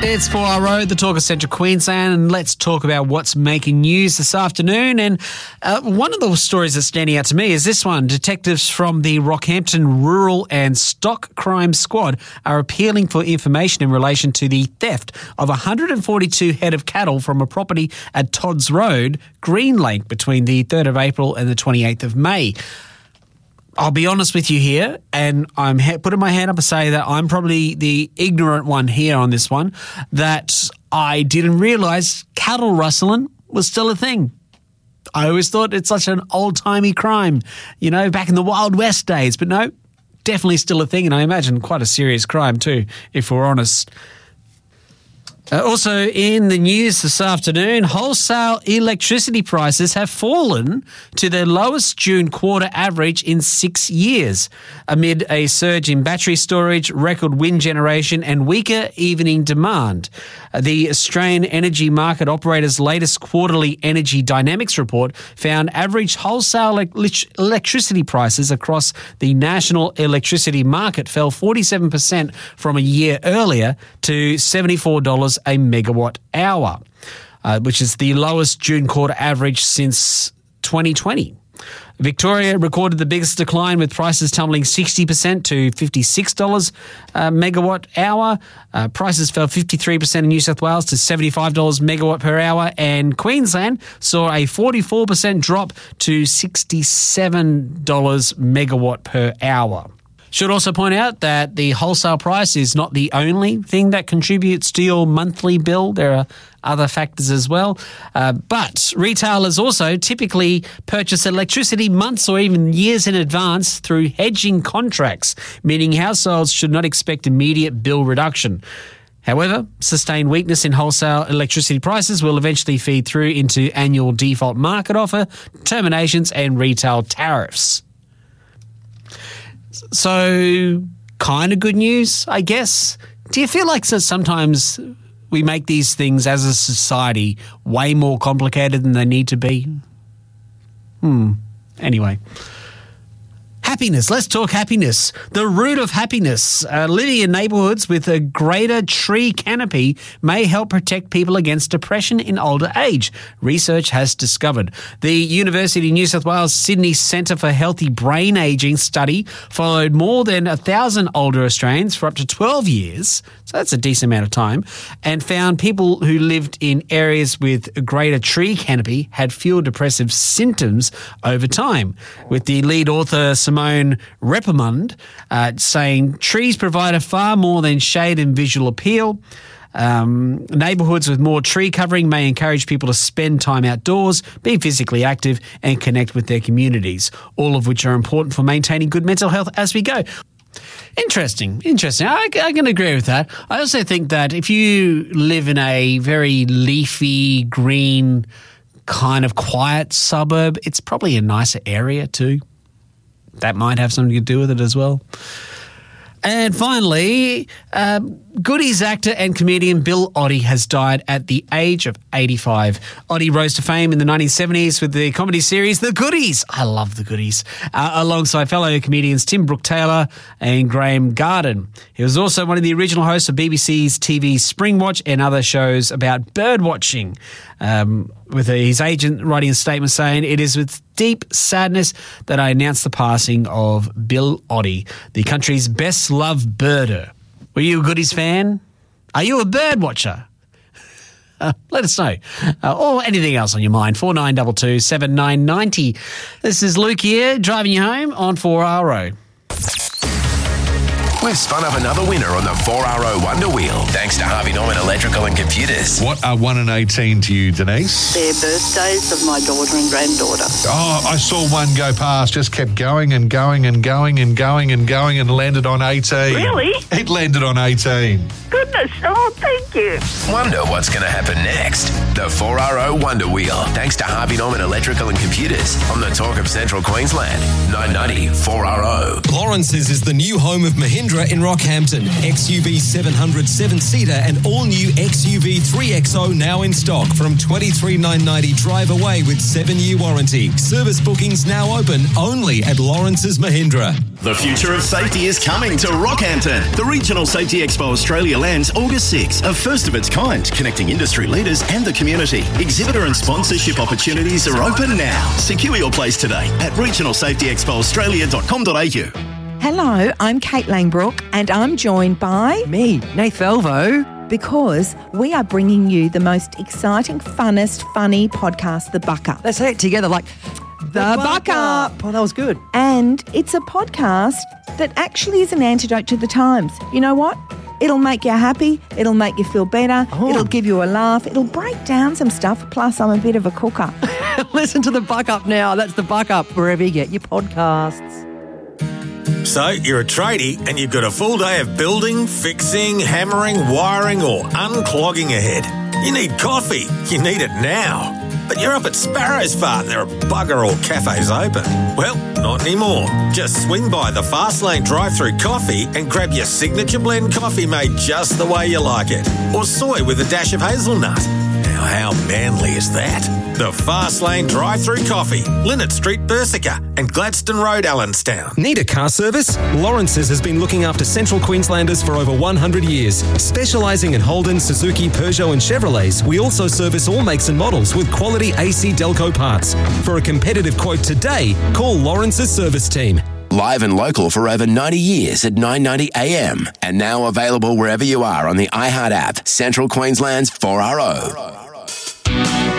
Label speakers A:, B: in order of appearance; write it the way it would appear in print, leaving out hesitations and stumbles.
A: It's 4R Road, the talk of Central Queensland, and let's talk about what's making news this afternoon. And one of the stories that's standing out to me is this one. Detectives from the Rockhampton Rural and Stock Crime Squad are appealing for information in relation to the theft of 142 head of cattle from a property at Todd's Road, Green Lake, between the 3rd of April and the 28th of May. I'll be honest with you here, and I'm putting my hand up and say that I'm probably the ignorant one here on this one, that I didn't realise cattle rustling was still a thing. I always thought it's such an old-timey crime, you know, back in the Wild West days. But no, definitely still a thing, and I imagine quite a serious crime too, if we're honest. Also in the news this afternoon, wholesale electricity prices have fallen to their lowest June quarter average in 6 years, amid a surge in battery storage, record wind generation and weaker evening demand. The Australian Energy Market Operator's latest quarterly energy dynamics report found average wholesale electricity prices across the national electricity market fell 47% from a year earlier to $74 a megawatt hour, which is the lowest June quarter average since 2020. Victoria recorded the biggest decline, with prices tumbling 60% to $56 megawatt hour. Prices fell 53% in New South Wales to $75 megawatt per hour, and Queensland saw a 44% drop to $67 megawatt per hour. Should also point out that the wholesale price is not the only thing that contributes to your monthly bill. There are other factors as well. But retailers also typically purchase electricity months or even years in advance through hedging contracts, meaning households should not expect immediate bill reduction. However, sustained weakness in wholesale electricity prices will eventually feed through into annual default market offer, terminations and retail tariffs. So, kind of good news, I guess. Do you feel like sometimes we make these things as a society way more complicated than they need to be? Anyway. Happiness. Let's talk happiness. The root of happiness. Living in neighbourhoods with a greater tree canopy may help protect people against depression in older age, research has discovered. The University of New South Wales Sydney Centre for Healthy Brain Ageing study followed more than 1,000 older Australians for up to 12 years, so that's a decent amount of time, and found people who lived in areas with a greater tree canopy had fewer depressive symptoms over time, with the lead author Simone Repamund saying trees provide a far more than shade and visual appeal. Neighbourhoods with more tree covering may encourage people to spend time outdoors, be physically active and connect with their communities, all of which are important for maintaining good mental health as we go. Interesting. I can agree with that. I also think that if you live in a very leafy, green, kind of quiet suburb, it's probably a nicer area too. That might have something to do with it as well. And finally, Goodies actor and comedian Bill Oddie has died at the age of 85. Oddie rose to fame in the 1970s with the comedy series The Goodies. I love The Goodies. Alongside fellow comedians Tim Brooke-Taylor and Graham Garden. He was also one of the original hosts of BBC's TV Springwatch and other shows about bird watching. With his agent writing a statement saying, "It is with deep sadness that I announce the passing of Bill Oddie, the country's best-loved birder." Were you a Goodies fan? Are you a bird watcher? Let us know. Or anything else on your mind. 4922 7990. This is Luke here, driving you home on 4R Road.
B: We've spun up another winner on the 4RO Wonder Wheel, thanks to Harvey Norman Electrical and Computers.
C: What are 1 and 18 to you, Denise?
D: They're birthdays of my daughter and granddaughter.
C: Oh, I saw one go past, just kept going and going and going and going and going and landed on 18.
D: Really?
C: It landed on 18.
D: Goodness, oh, thank you.
B: Wonder what's going to happen next. The 4RO Wonder Wheel, thanks to Harvey Norman Electrical and Computers on the Talk of Central Queensland. 990 4RO.
E: Lawrence's is the new home of Mahindra Mahindra in Rockhampton. XUV 700 7-seater and all-new XUV 3XO now in stock from $23,990 drive away with 7-year warranty. Service bookings now open only at Lawrence's Mahindra.
F: The future of safety is coming to Rockhampton. The Regional Safety Expo Australia lands August 6, a first of its kind, connecting industry leaders and the community. Exhibitor and sponsorship opportunities are open now. Secure your place today at regionalsafetyexpoaustralia.com.au.
G: Hello, I'm Kate Langbrook and I'm joined by...
H: Me, Nath Elvo.
G: Because we are bringing you the most exciting, funnest, funny podcast, The Buck Up.
H: Let's say it together like...
G: The Buck Up.
H: Oh, that was good.
G: And it's a podcast that actually is an antidote to the times. You know what? It'll make you happy. It'll make you feel better. It'll give you a laugh. It'll break down some stuff. Plus, I'm a bit of a cooker.
H: Listen to The Buck Up now. That's The Buck Up, wherever you get your podcasts.
I: So, you're a tradie and you've got a full day of building, fixing, hammering, wiring or unclogging ahead. You need coffee. You need it now. But you're up at Sparrow's Fart and there are bugger all cafes open. Well, not anymore. Just swing by the Fast Lane drive-through coffee and grab your signature blend coffee made just the way you like it. Or soy with a dash of hazelnut. Now, how manly is that? The Fast Lane drive-through coffee, Linnet Street, Bersica and Gladstone Road, Allenstown.
E: Need a car service? Lawrence's has been looking after Central Queenslanders for over 100 years. Specialising in Holden, Suzuki, Peugeot and Chevrolets, we also service all makes and models with quality AC Delco parts. For a competitive quote today, call Lawrence's service team.
B: Live and local for over 90 years at 9:90 a.m. and now available wherever you are on the iHeart app. Central Queensland's 4RO.